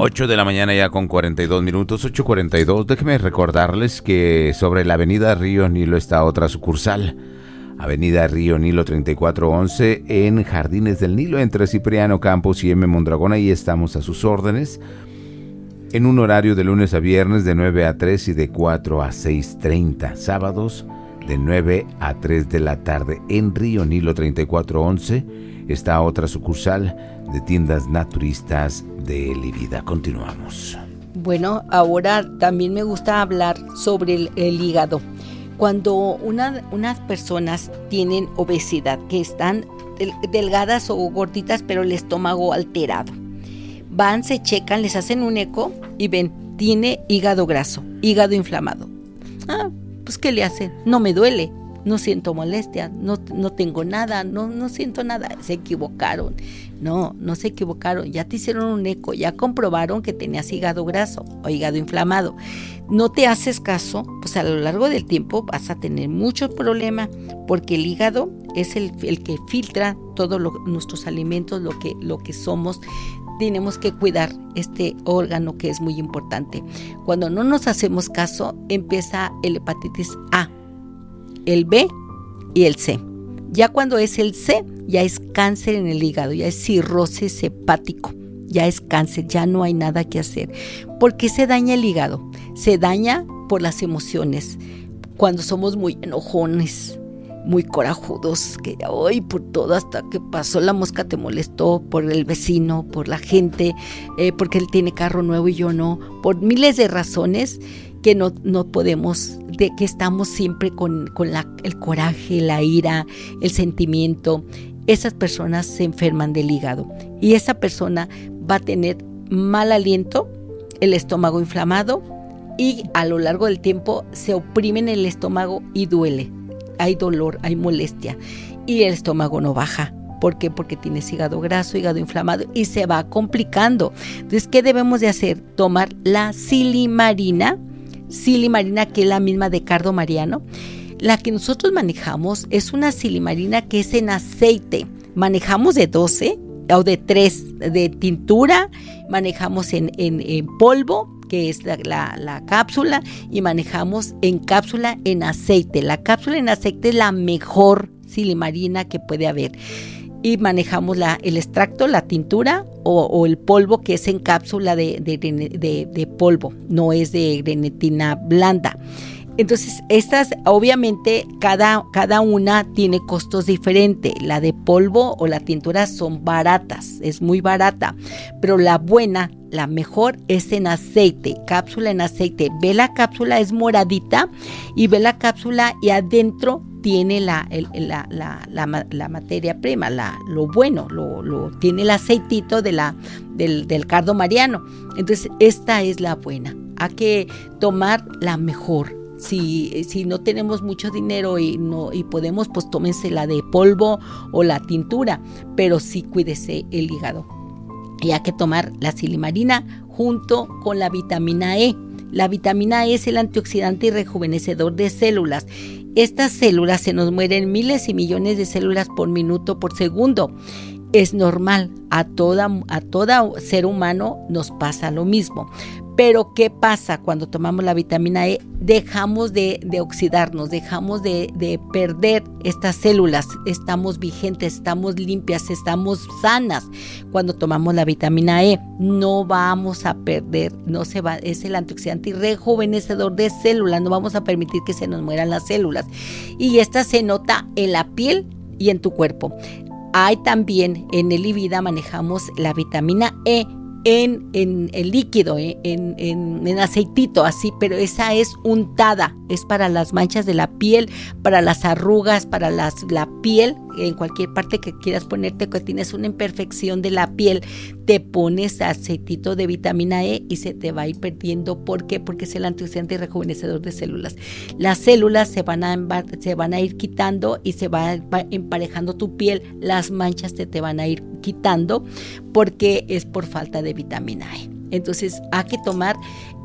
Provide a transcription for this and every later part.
8 de la mañana ya con 42 minutos, 8:42. Déjenme recordarles que sobre la avenida Río Nilo está otra sucursal. Avenida Río Nilo 3411 en Jardines del Nilo, entre Cipriano Campos y M. Mondragón. Ahí estamos a sus órdenes. En un horario de lunes a viernes de 9 a 3 y de 4 a 6:30. Sábados de 9 a 3 de la tarde. En Río Nilo 3411 está otra sucursal de Tiendas Naturistas de Elivida. Continuamos. Bueno, ahora también me gusta hablar sobre el hígado. Cuando unas personas tienen obesidad, que están delgadas o gorditas, pero el estómago alterado, van, se checan, les hacen un eco y ven, tiene hígado graso, hígado inflamado. Pues ¿qué le hacen? No me duele, no siento molestia, no tengo nada, no siento nada. Se equivocaron. No se equivocaron. Ya te hicieron un eco, ya comprobaron que tenías hígado graso o hígado inflamado. No te haces caso, pues a lo largo del tiempo vas a tener mucho problema, porque el hígado es el que filtra todos nuestros alimentos, lo que somos. Tenemos que cuidar este órgano que es muy importante. Cuando no nos hacemos caso, empieza el hepatitis A, el B y el C. Ya cuando es el C, ya es cáncer en el hígado, ya es cirrosis hepático, ya es cáncer, ya no hay nada que hacer. ¿Por qué se daña el hígado? Se daña por las emociones, cuando somos muy enojones, muy corajudos, que hoy por todo, hasta que pasó la mosca te molestó, por el vecino, por la gente, porque él tiene carro nuevo y yo no, por miles de razones que no podemos, de que estamos siempre con el coraje, la ira, el sentimiento. Esas personas se enferman del hígado y esa persona va a tener mal aliento, el estómago inflamado y a lo largo del tiempo se oprime en el estómago y duele. Hay dolor, hay molestia y el estómago no baja. ¿Por qué? Porque tienes hígado graso, hígado inflamado y se va complicando. Entonces, ¿qué debemos de hacer? Tomar la silimarina, que es la misma de Cardo Mariano. La que nosotros manejamos es una silimarina que es en aceite. Manejamos de 12 o de 3 de tintura, manejamos en polvo, que es la cápsula, y manejamos en cápsula en aceite. La cápsula en aceite es la mejor silimarina que puede haber. Y manejamos el extracto, la tintura o el polvo, que es en cápsula de polvo, no es de grenetina blanda. Entonces, estas obviamente cada una tiene costos diferentes. La de polvo o la tintura son baratas, es muy barata, pero la buena, la mejor es en aceite, cápsula en aceite. Ve la cápsula, es moradita, y ve la cápsula y adentro tiene la materia prima, lo bueno, tiene el aceitito del Cardo Mariano. Entonces, esta es la buena. Hay que tomar la mejor. Si no tenemos mucho dinero y podemos, pues tómense la de polvo o la tintura, pero sí cuídese el hígado. Y hay que tomar la silimarina junto con la vitamina E. La vitamina E es el antioxidante y rejuvenecedor de células. Estas células, se nos mueren miles y millones de células por minuto, por segundo. Es normal, a toda ser humano nos pasa lo mismo. Pero ¿qué pasa cuando tomamos la vitamina E? Dejamos de oxidarnos, dejamos de perder estas células, estamos vigentes, estamos limpias, estamos sanas. Cuando tomamos la vitamina E no vamos a perder, no se va, es el antioxidante y rejuvenecedor de células, no vamos a permitir que se nos mueran las células. Y esta se nota en la piel y en tu cuerpo. Hay también en Elivida manejamos la vitamina E en el líquido, en aceitito, así, pero esa es untada, es para las manchas de la piel, para las arrugas, para la piel, en cualquier parte que quieras ponerte, que tienes una imperfección de la piel, te pones aceitito de vitamina E y se te va a ir perdiendo. ¿Por qué? Porque es el antioxidante y rejuvenecedor de células. Las células se van a ir quitando y se va emparejando tu piel, las manchas te van a ir quitando porque es por falta de vitamina E. Entonces hay que tomar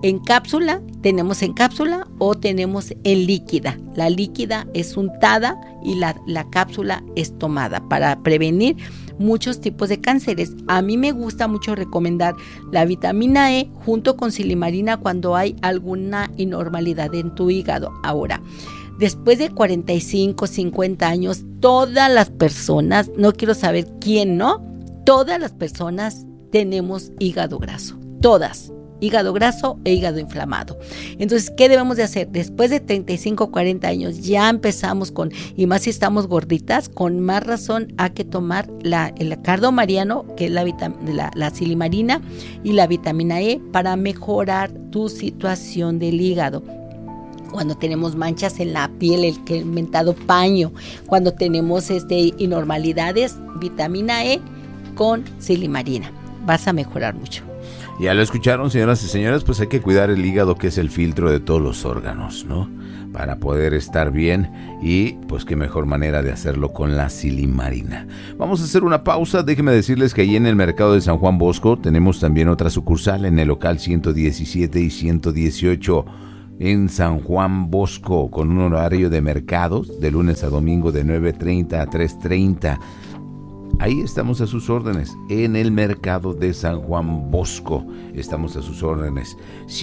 en cápsula, tenemos en cápsula o tenemos en líquida. La líquida es untada y la cápsula es tomada para prevenir muchos tipos de cánceres. A mí me gusta mucho recomendar la vitamina E junto con silimarina cuando hay alguna anormalidad en tu hígado. Ahora, después de 45, 50 años, todas las personas, no quiero saber quién no, todas las personas tenemos hígado graso, todas. Hígado graso e hígado inflamado. Entonces, ¿qué debemos de hacer? Después de 35 o 40 años ya empezamos y más si estamos gorditas, con más razón hay que tomar el cardo mariano, que es la silimarina y la vitamina E para mejorar tu situación del hígado. Cuando tenemos manchas en la piel, el mentado paño, cuando tenemos anormalidades, vitamina E con silimarina. Vas a mejorar mucho. Ya lo escucharon, señoras y señores, pues hay que cuidar el hígado, que es el filtro de todos los órganos, ¿no? Para poder estar bien, y pues qué mejor manera de hacerlo con la silimarina. Vamos a hacer una pausa. Déjenme decirles que ahí en el mercado de San Juan Bosco tenemos también otra sucursal en el local 117 y 118 en San Juan Bosco, con un horario de mercados de lunes a domingo de 9:30 a 3:30. Ahí estamos a sus órdenes, en el mercado de San Juan Bosco. Estamos a sus órdenes,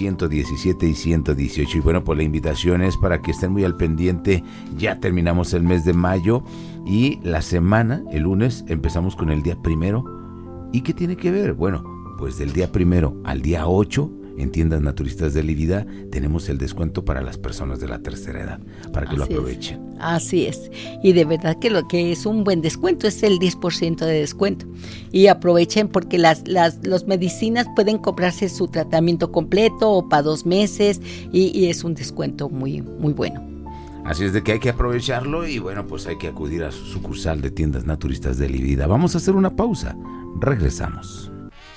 117 y 118. Y bueno, pues la invitación es para que estén muy al pendiente. Ya terminamos el mes de mayo y la semana, el lunes, empezamos con el día 1. ¿Y qué tiene que ver? Bueno, pues del día 1 al día 8, en Tiendas Naturistas de Lívida, tenemos el descuento para las personas de la tercera edad, para que lo aprovechen. Así es. Y de verdad que lo que es un buen descuento es el 10% de descuento. Y aprovechen porque las medicinas pueden comprarse su tratamiento completo o para 2 meses y es un descuento muy, muy bueno. Así es de que hay que aprovecharlo y bueno, pues hay que acudir a su sucursal de Tiendas Naturistas de Lívida. Vamos a hacer una pausa. Regresamos.